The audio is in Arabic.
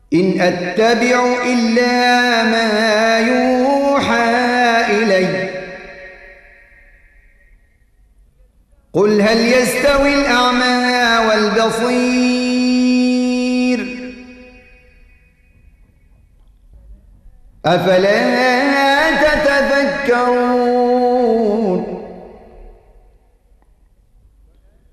إن أتبع إلا ما يوحى إلي قل هل يستوي الأعمى والبصير أفلا تتذكرون